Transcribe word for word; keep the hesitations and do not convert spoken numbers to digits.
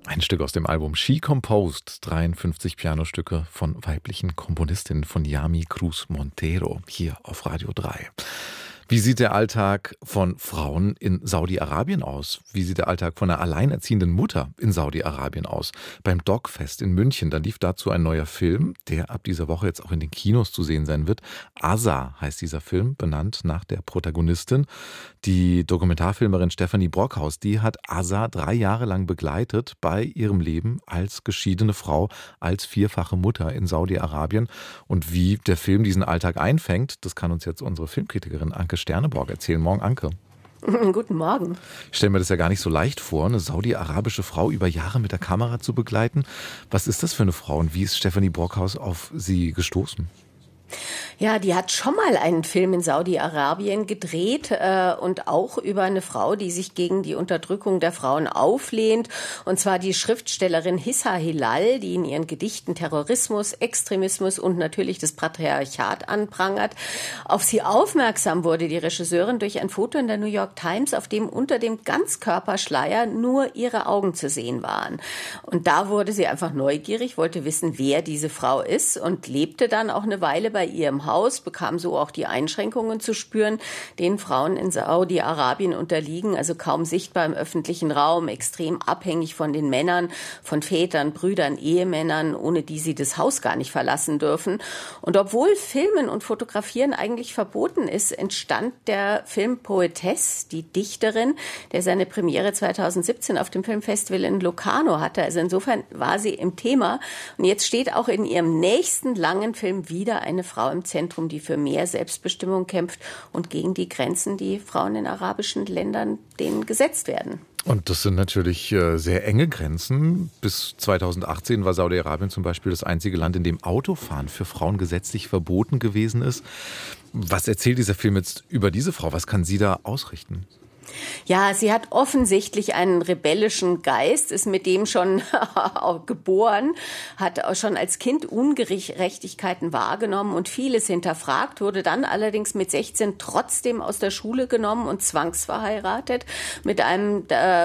Ein Stück aus dem Album She Composed, dreiundfünfzig Pianostücke von weiblichen Komponistinnen von Yami Cruz Montero, hier auf Radio drei. Wie sieht der Alltag von Frauen in Saudi-Arabien aus? Wie sieht der Alltag von einer alleinerziehenden Mutter in Saudi-Arabien aus? Beim Dogfest in München, da lief dazu ein neuer Film, der ab dieser Woche jetzt auch in den Kinos zu sehen sein wird. Asa heißt dieser Film, benannt nach der Protagonistin. Die Dokumentarfilmerin Stefanie Brockhaus, die hat Asa drei Jahre lang begleitet bei ihrem Leben als geschiedene Frau, als vierfache Mutter in Saudi-Arabien. Und wie der Film diesen Alltag einfängt, das kann uns jetzt unsere Filmkritikerin Anke Sterneborg erzählen. Morgen, Anke. Guten Morgen. Ich stelle mir das ja gar nicht so leicht vor, eine saudi-arabische Frau über Jahre mit der Kamera zu begleiten. Was ist das für eine Frau und wie ist Stefanie Brockhaus auf sie gestoßen? Ja, die hat schon mal einen Film in Saudi-Arabien gedreht äh, und auch über eine Frau, die sich gegen die Unterdrückung der Frauen auflehnt. Und zwar die Schriftstellerin Hissa Hilal, die in ihren Gedichten Terrorismus, Extremismus und natürlich das Patriarchat anprangert. Auf sie aufmerksam wurde die Regisseurin durch ein Foto in der New York Times, auf dem unter dem Ganzkörperschleier nur ihre Augen zu sehen waren. Und da wurde sie einfach neugierig, wollte wissen, wer diese Frau ist und lebte dann auch eine Weile bei ihrem Haus, bekam so auch die Einschränkungen zu spüren, denen Frauen in Saudi-Arabien unterliegen, also kaum sichtbar im öffentlichen Raum, extrem abhängig von den Männern, von Vätern, Brüdern, Ehemännern, ohne die sie das Haus gar nicht verlassen dürfen. Und obwohl Filmen und Fotografieren eigentlich verboten ist, entstand der Film Poetess, die Dichterin, der seine Premiere zweitausendsiebzehn auf dem Filmfestival in Locarno hatte. Also insofern war sie im Thema. Und jetzt steht auch in ihrem nächsten langen Film wieder eine Frau im Zentrum, die für mehr Selbstbestimmung kämpft und gegen die Grenzen, die Frauen in arabischen Ländern denen gesetzt werden. Und das sind natürlich äh, sehr enge Grenzen. Bis zweitausendachtzehn war Saudi-Arabien zum Beispiel das einzige Land, in dem Autofahren für Frauen gesetzlich verboten gewesen ist. Was erzählt dieser Film jetzt über diese Frau? Was kann sie da ausrichten? Ja, sie hat offensichtlich einen rebellischen Geist, ist mit dem schon geboren, hat schon als Kind Ungerechtigkeiten wahrgenommen und vieles hinterfragt, wurde dann allerdings mit sechzehn trotzdem aus der Schule genommen und zwangsverheiratet mit einem äh,